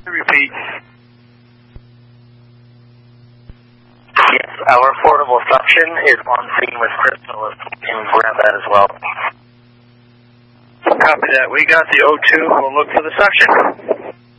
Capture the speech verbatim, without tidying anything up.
Repeat. Yes, our portable suction is on scene with Crystal. If you can grab that as well. Copy that. We got the O two. We'll look for the suction.